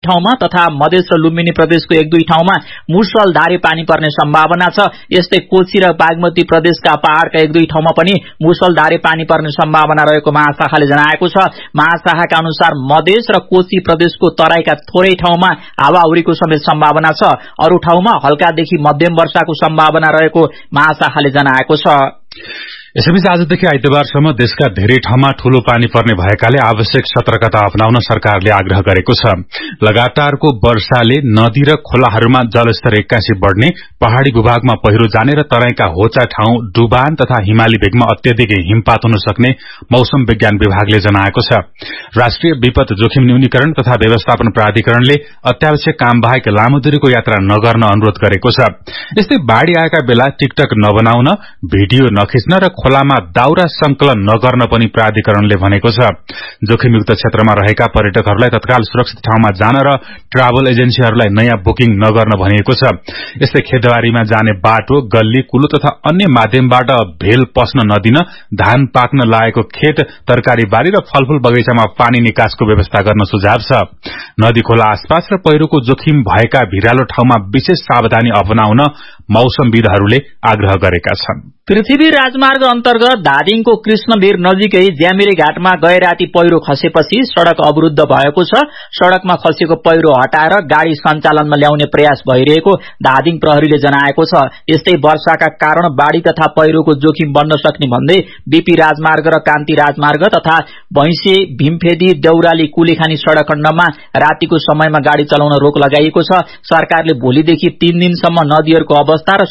ठाउँमा तथा मधेस र लुम्बिनी प्रदेशको 1-2 ठाउँमा मुसलधारे पानी पर्ने सम्भावना छ। यस्तै कोशी र बागमती प्रदेशका पहाड़का 1-2 ठाउँमा पनि मुसलधारे पानी पर्ने सम्भावना रहेको महाशाखाले जनाएको छ। महाशाखाका अनुसार मधेस र कोशी प्रदेशको तराईका थोरै ठाउँमा हावाहुरीको समेत सम्भावना छ। अरू ठाउँमा हल्कादेखि मध्यम वर्षाको सम्भावना रहेको महाशाखाले जनाएको छ। यसैबीच आजदेखि आइतबारसम्म देशका धेरै ठाउँमा ठूलो पानी पर्ने भएकाले आवश्यक सतर्कता अपनाउन सरकारले आग्रह गरेको छ। लगातारको वर्षाले नदी र खोलाहरूमा जलस्तर एक्कासी बढ़ने, पहाड़ी भूभागमा पहिरो जाने र तराईका होचा ठाउँ डुबान तथा हिमाली भेगमा अत्यधिक हिमपात हुन सक्ने मौसम विज्ञान विभागले जनाएको छ। राष्ट्रिय विपद जोखिम न्यूनीकरण तथा व्यवस्थापन प्राधिकरणले अत्यावश्यक काम बाहेक लामो दूरीको यात्रा नगर्न अनुरोध गरेको छ। यस्तै बाढ़ी आएका बेला टिकटक नबनाउन, भिडियो नखिच्न र खोलामा दाउरा संकलन नगर्न पनि प्राधिकरणले भनेको छ। जोखिमयुक्त क्षेत्रमा रहेका पर्यटकहरूलाई तत्काल सुरक्षित ठाउँमा जान र ट्राभल एजेन्सीहरूलाई नयाँ बुकिङ नगर्न भनिएको छ। यस्तै खेतबारीमा जाने बाटो, गल्ली, कुलो तथा अन्य माध्यमबाट भेल पस्न नदिन, धान पाक्न लागेको खेत, तरकारी बारी र फलफूल बगैँचामा पानी निकासको व्यवस्था गर्न सुझाव छ। नदी खोला आसपास र पहिरोको जोखिम भएका भिरालो ठाउँमा विशेष सावधानी अपनाउन मौसमविदहरूले आग्रह गरेका छन्। पृथ्वी राजमार्ग अन्तर्गत धादिङको कृष्णवीर नजिकै ज्यामिरे घाटमा गए राति पहिरो खसेपछि सड़क अवरुद्ध भएको छ। सड़कमा खसेको पहिरो हटाएर गाड़ी सञ्चालनमा ल्याउने प्रयास भइरहेको धादिङ प्रहरीले जनाएको छ। यस्तै वर्षाका कारण बाढ़ी तथा पहिरोको जोखिम बढ्न सक्ने भन्दै बीपी राजमार्ग र कान्ति राजमार्ग तथा भैंसे, भीमफेदी, देउराली, कुलेखानी सड़क खण्डमा रातिको समयमा गाड़ी चलाउन रोक लगाइएको छ। सरकारले भोलिदेखि 3 दिनसम्म नदीहरूको अवस्था र